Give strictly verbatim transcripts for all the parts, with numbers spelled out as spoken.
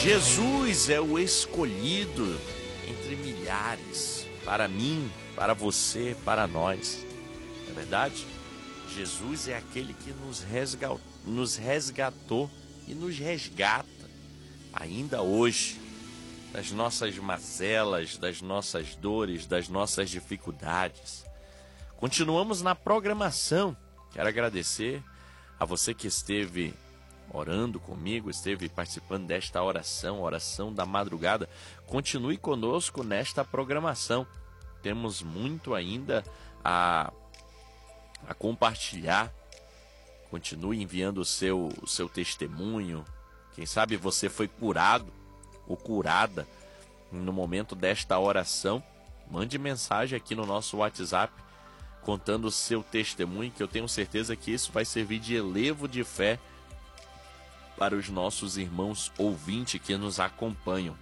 Jesus é o escolhido entre milhares, para mim, para você, para nós. Não é verdade? Jesus é aquele que nos resgatou, nos resgatou e nos resgata ainda hoje das nossas mazelas, das nossas dores, das nossas dificuldades. Continuamos na programação. Quero agradecer a você que esteve orando comigo, esteve participando desta oração, oração da madrugada. Continue conosco nesta programação. Temos muito ainda a, a compartilhar. Continue enviando o seu, o seu testemunho. Quem sabe você foi curado ou curada no momento desta oração. Mande mensagem aqui no nosso WhatsApp contando o seu testemunho, que eu tenho certeza que isso vai servir de elevo de fé para os nossos irmãos ouvintes que nos acompanham.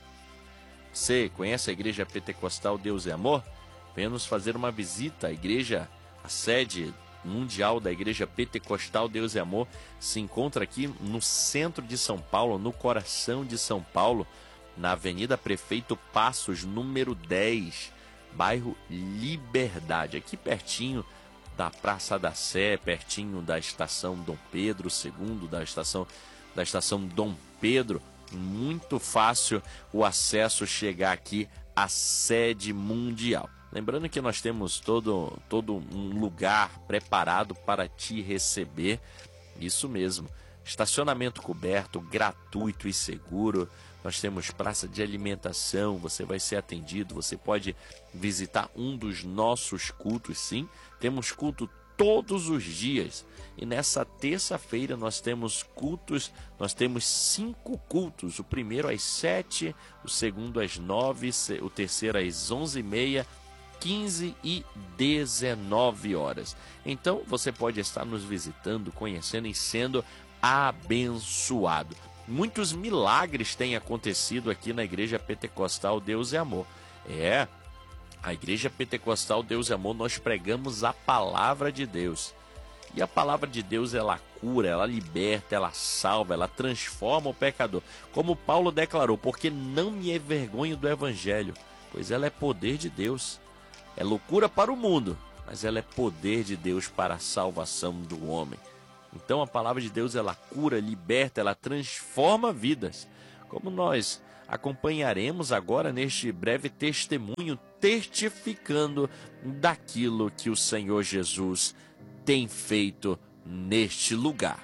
Você conhece a Igreja Pentecostal Deus é Amor? Venha nos fazer uma visita. A igreja, a sede mundial da Igreja Pentecostal Deus é Amor, se encontra aqui no centro de São Paulo, no coração de São Paulo, na Avenida Prefeito Passos, número dez, bairro Liberdade, aqui pertinho da Praça da Sé, pertinho da estação Dom Pedro segundo, da estação, da estação Dom Pedro. Muito fácil o acesso chegar aqui à sede mundial. Lembrando que nós temos todo, todo um lugar preparado para te receber. Isso mesmo, estacionamento coberto, gratuito e seguro. Nós temos praça de alimentação, você vai ser atendido, você pode visitar um dos nossos cultos, sim. Temos culto todos os dias. E nessa terça-feira nós temos cultos, nós temos cinco cultos. O primeiro às sete, o segundo às nove, o terceiro às onze e meia, quinze e dezenove horas. Então você pode estar nos visitando, conhecendo e sendo abençoado. Muitos milagres têm acontecido aqui na Igreja Pentecostal Deus é Amor. É, a Igreja Pentecostal Deus é Amor, nós pregamos a palavra de Deus. E a palavra de Deus, ela cura, ela liberta, ela salva, ela transforma o pecador. Como Paulo declarou, porque não me envergonho do Evangelho, pois ela é poder de Deus. É loucura para o mundo, mas ela é poder de Deus para a salvação do homem. Então a palavra de Deus, ela cura, liberta, ela transforma vidas. Como nós acompanharemos agora neste breve testemunho, testificando daquilo que o Senhor Jesus tem feito neste lugar.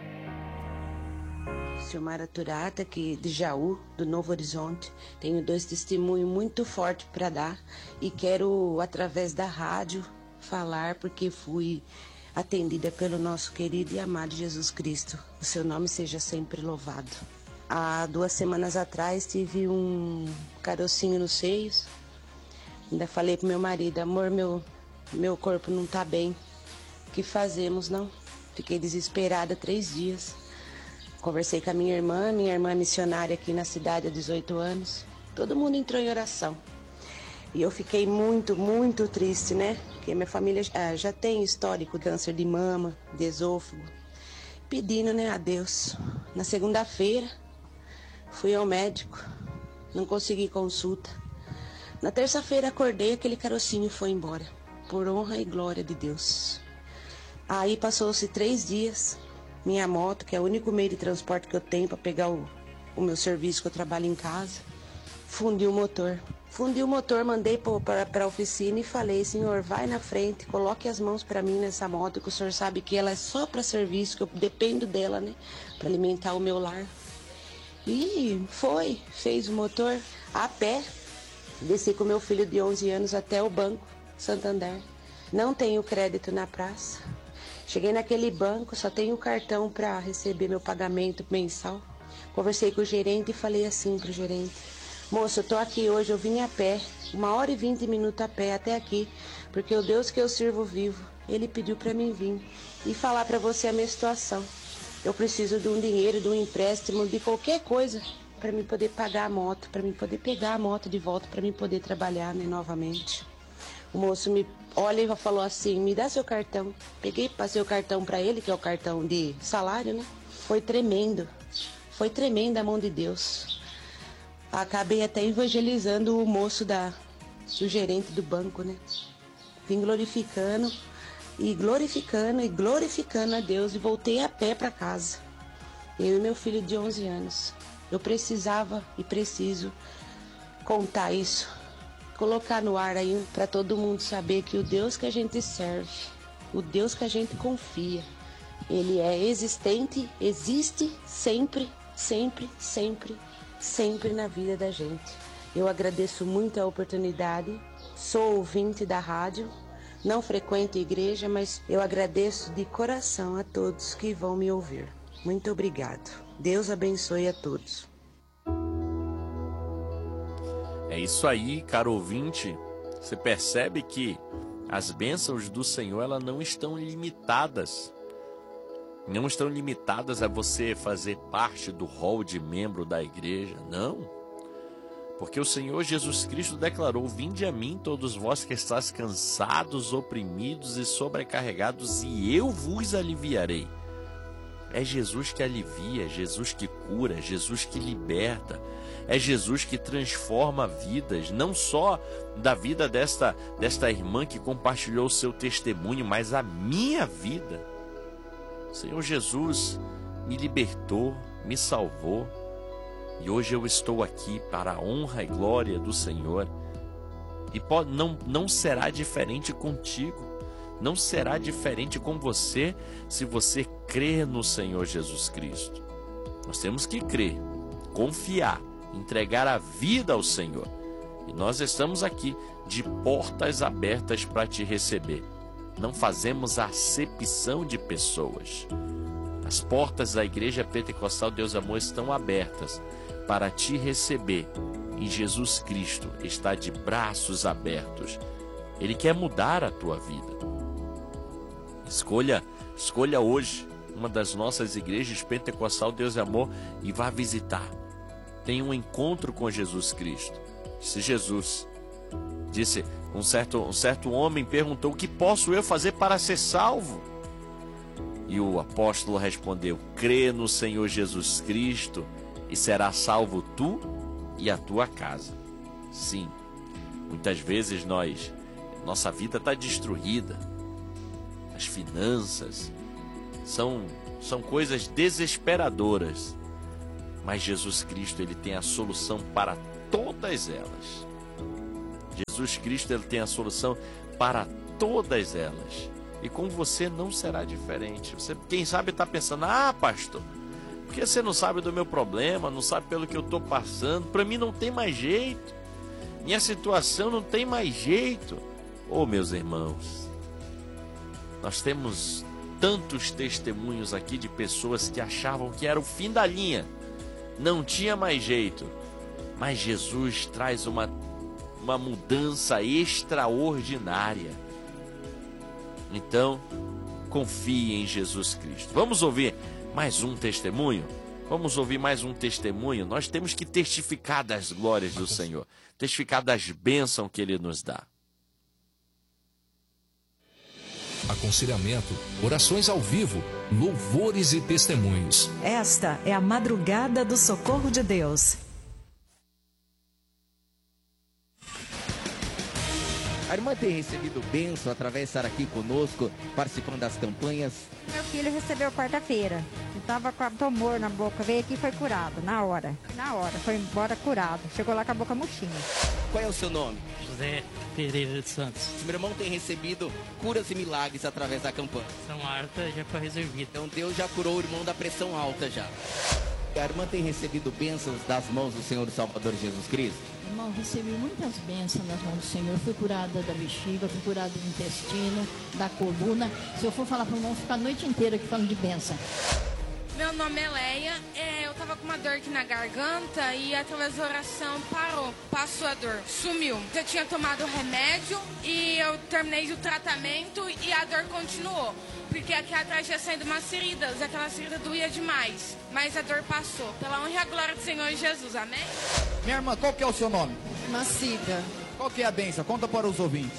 Silmara Turata, aqui de Jaú, do Novo Horizonte. Tenho dois testemunhos muito fortes para dar e quero, através da rádio, falar porque fui atendida pelo nosso querido e amado Jesus Cristo. O seu nome seja sempre louvado. Há duas semanas atrás tive um carocinho nos seios. Ainda falei pro meu marido, amor, meu, meu corpo não tá bem. O que fazemos, não? Fiquei desesperada três dias. Conversei com a minha irmã, minha irmã é missionária aqui na cidade há dezoito anos. Todo mundo entrou em oração. E eu fiquei muito, muito triste, né? Porque minha família já, já tem histórico de câncer de mama, de esôfago. Pedindo, né, a Deus. Na segunda-feira, fui ao médico. Não consegui consulta. Na terça-feira, acordei, aquele carocinho foi embora. Por honra e glória de Deus. Aí passou-se três dias. Minha moto, que é o único meio de transporte que eu tenho para pegar o, o meu serviço, que eu trabalho em casa, fundiu o motor. Fundi o motor, mandei para a oficina e falei, senhor, vai na frente, coloque as mãos para mim nessa moto, que o senhor sabe que ela é só para serviço, que eu dependo dela, né, para alimentar o meu lar. E foi, fez o motor a pé, desci com meu filho de onze anos até o Banco Santander. Não tenho crédito na praça. Cheguei naquele banco, só tenho cartão para receber meu pagamento mensal. Conversei com o gerente e falei assim pro gerente, moço, eu tô aqui hoje, eu vim a pé, uma hora e vinte minutos a pé até aqui, porque o Deus que eu sirvo vivo, ele pediu para mim vir e falar para você a minha situação. Eu preciso de um dinheiro, de um empréstimo, de qualquer coisa para mim poder pagar a moto, para mim poder pegar a moto de volta, para mim poder trabalhar, né, novamente. O moço me olha e falou assim, me dá seu cartão. Peguei, passei o cartão para ele, que é o cartão de salário, né? Foi tremendo. foi tremenda a mão de Deus. Acabei até evangelizando o moço da, o gerente do banco, né? Vim glorificando e glorificando e glorificando a Deus e voltei a pé para casa. Eu e meu filho de onze anos. Eu precisava e preciso contar isso, colocar no ar aí para todo mundo saber que o Deus que a gente serve, o Deus que a gente confia, Ele é existente, existe sempre, sempre, sempre, sempre na vida da gente. Eu agradeço muito a oportunidade, sou ouvinte da rádio, não frequento a igreja, mas eu agradeço de coração a todos que vão me ouvir. Muito obrigado. Deus abençoe a todos. É isso aí, caro ouvinte. Você percebe que as bênçãos do Senhor, elas não estão limitadas. Não estão limitadas a você fazer parte do rol de membro da igreja, não. Porque o Senhor Jesus Cristo declarou: vinde a mim todos vós que estáis cansados, oprimidos e sobrecarregados, e eu vos aliviarei. É Jesus que alivia, é Jesus que cura, é Jesus que liberta, é Jesus que transforma vidas, não só da vida desta, desta irmã que compartilhou o seu testemunho, mas a minha vida. O Senhor Jesus me libertou, me salvou, e hoje eu estou aqui para a honra e glória do Senhor. E pode, não, não será diferente contigo. Não será diferente com você se você crer no Senhor Jesus Cristo. Nós temos que crer, confiar, entregar a vida ao Senhor. E nós estamos aqui de portas abertas para te receber. Não fazemos acepção de pessoas. As portas da Igreja Pentecostal Deus Amor estão abertas para te receber. E Jesus Cristo está de braços abertos. Ele quer mudar a tua vida. Escolha, escolha hoje uma das nossas igrejas Pentecostal Deus e Amor e vá visitar. Tenha um encontro com Jesus Cristo. Disse Jesus. Disse, um certo, um certo homem perguntou: o que posso eu fazer para ser salvo? E o apóstolo respondeu: crê no Senhor Jesus Cristo e será salvo tu e a tua casa. Sim, muitas vezes nós, nossa vida está destruída. As finanças são, são coisas desesperadoras, mas Jesus Cristo, ele tem a solução para todas elas. Jesus Cristo, ele tem a solução para todas elas, e com você não será diferente. Você, quem sabe, está pensando: ah, pastor, porque você não sabe do meu problema, não sabe pelo que eu estou passando, para mim não tem mais jeito, minha situação não tem mais jeito. Oh, meus irmãos, nós temos tantos testemunhos aqui de pessoas que achavam que era o fim da linha, não tinha mais jeito, mas Jesus traz uma, uma mudança extraordinária. Então, confie em Jesus Cristo. Vamos ouvir mais um testemunho? Vamos ouvir mais um testemunho? Nós temos que testificar das glórias do Senhor, testificar das bênçãos que Ele nos dá. Aconselhamento, orações ao vivo, louvores e testemunhos. Esta é a madrugada do socorro de Deus. A irmã tem recebido bênção através de estar aqui conosco, participando das campanhas. Meu filho recebeu quarta-feira. Ele estava com tumor na boca, veio aqui e foi curado, na hora. Na hora, foi embora curado. Chegou lá com a boca murchinha. Qual é o seu nome? José Pereira de Santos. Meu irmão tem recebido curas e milagres através da campanha. Pressão alta já foi resolvida. Então Deus já curou o irmão da pressão alta já. A irmã tem recebido bênçãos das mãos do Senhor e Salvador Jesus Cristo? Irmão, recebi muitas bênçãos nas mãos do Senhor. Fui curada da bexiga, fui curada do intestino, da coluna. Se eu for falar para o irmão, ficar a noite inteira aqui falando de bênção. Meu nome é Leia, é, eu tava com uma dor aqui na garganta e através da oração parou, passou a dor, sumiu. Eu tinha tomado remédio e eu terminei o tratamento e a dor continuou. Porque aqui atrás tinha saído umas feridas, aquela ferida doía demais, mas a dor passou. Pela honra e a glória do Senhor Jesus, amém? Minha irmã, qual que é o seu nome? Macida. Qual que é a bênção? Conta para os ouvintes.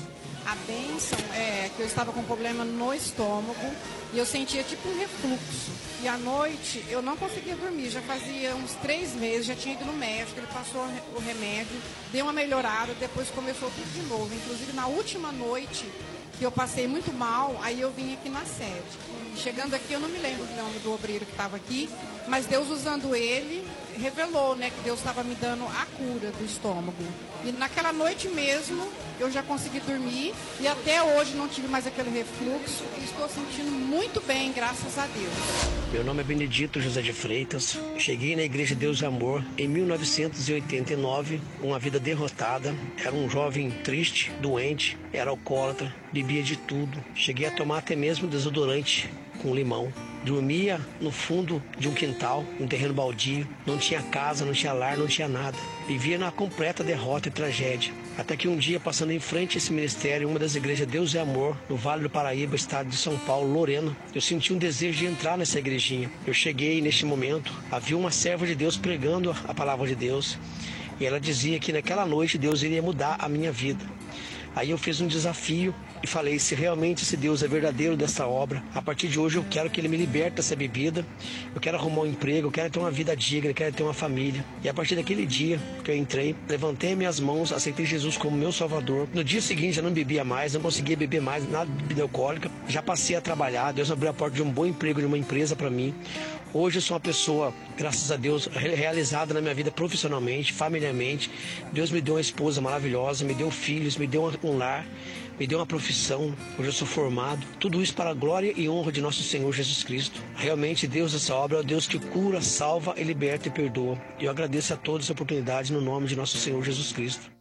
A bênção é que eu estava com problema no estômago e eu sentia tipo um refluxo. E à noite eu não conseguia dormir, já fazia uns três meses, já tinha ido no médico, ele passou o remédio, deu uma melhorada, depois começou tudo de novo. Inclusive na última noite que eu passei muito mal, aí eu vim aqui na sede. E chegando aqui, eu não me lembro do nome do obreiro que estava aqui, mas Deus usando ele, revelou, né, que Deus estava me dando a cura do estômago. E naquela noite mesmo, eu já consegui dormir e até hoje não tive mais aquele refluxo e estou sentindo muito bem, graças a Deus. Meu nome é Benedito José de Freitas. Cheguei na Igreja Deus de Amor em mil novecentos e oitenta e nove, uma vida derrotada. Era um jovem triste, doente, era alcoólatra, bebia de tudo. Cheguei a tomar até mesmo desodorante com limão. Dormia no fundo de um quintal, um terreno baldio. Não tinha casa, não tinha lar, não tinha nada. Vivia na completa derrota e tragédia. Até que um dia, passando em frente a esse ministério, uma das igrejas Deus é Amor, no Vale do Paraíba, estado de São Paulo, Lorena, eu senti um desejo de entrar nessa igrejinha. Eu cheguei neste momento, havia uma serva de Deus pregando a palavra de Deus. E ela dizia que naquela noite Deus iria mudar a minha vida. Aí eu fiz um desafio e falei, se realmente esse Deus é verdadeiro dessa obra, a partir de hoje eu quero que ele me liberte dessa bebida, eu quero arrumar um emprego, eu quero ter uma vida digna, eu quero ter uma família. E a partir daquele dia que eu entrei, levantei minhas mãos, aceitei Jesus como meu Salvador. No dia seguinte eu não bebia mais, não conseguia beber mais nada de bebida alcoólica, já passei a trabalhar, Deus abriu a porta de um bom emprego, de uma empresa para mim. Hoje eu sou uma pessoa, graças a Deus, realizada na minha vida profissionalmente, familiarmente. Deus me deu uma esposa maravilhosa, me deu filhos, me deu um lar, me deu uma profissão. Hoje eu sou formado. Tudo isso para a glória e honra de nosso Senhor Jesus Cristo. Realmente Deus dessa obra é o Deus que cura, salva, e liberta e perdoa. E eu agradeço a todos essa oportunidade no nome de nosso Senhor Jesus Cristo.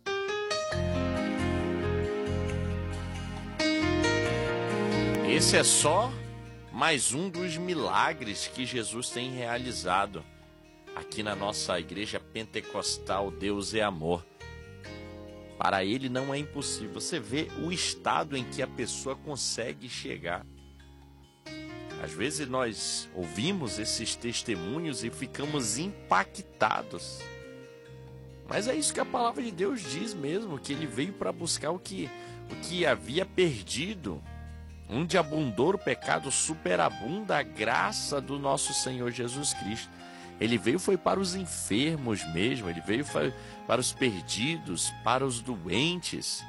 Esse é só mais um dos milagres que Jesus tem realizado aqui na nossa igreja pentecostal Deus é Amor. Para ele não é impossível. Você vê o estado em que a pessoa consegue chegar. Às vezes nós ouvimos esses testemunhos e ficamos impactados. Mas é isso que a palavra de Deus diz mesmo, que ele veio para buscar o que, o que havia perdido. Onde abundou o pecado, superabunda a graça do nosso Senhor Jesus Cristo. Ele veio foi para os enfermos mesmo, ele veio foi para os perdidos, para os doentes.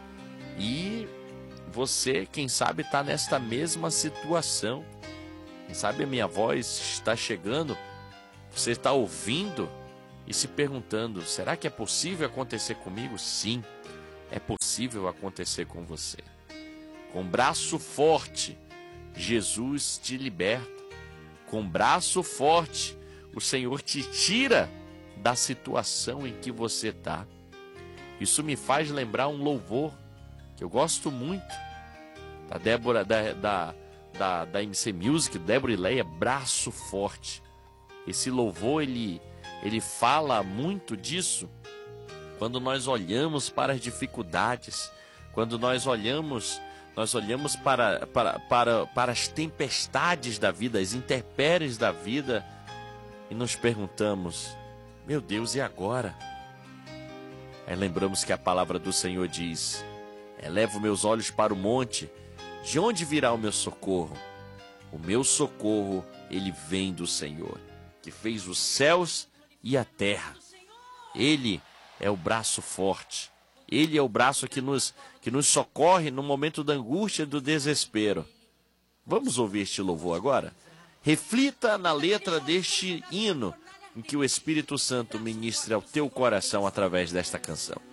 E você, quem sabe, está nesta mesma situação. Quem sabe a minha voz está chegando, você está ouvindo e se perguntando, será que é possível acontecer comigo? Sim, é possível acontecer com você. Com braço forte, Jesus te liberta. Com braço forte, o Senhor te tira da situação em que você está. Isso me faz lembrar um louvor que eu gosto muito, da Débora, da, da, da, da M C Music, Débora e Leia, Braço Forte. Esse louvor, ele, ele fala muito disso. Quando nós olhamos para as dificuldades, quando nós olhamos... Nós olhamos para, para, para, para as tempestades da vida, as intempéries da vida e nos perguntamos, meu Deus, e agora? Aí lembramos que a palavra do Senhor diz, elevo meus olhos para o monte, de onde virá o meu socorro? O meu socorro, ele vem do Senhor, que fez os céus e a terra. Ele é o braço forte. Ele é o braço que nos, que nos socorre no momento da angústia e do desespero. Vamos ouvir este louvor agora? Reflita na letra deste hino em que o Espírito Santo ministra ao teu coração através desta canção.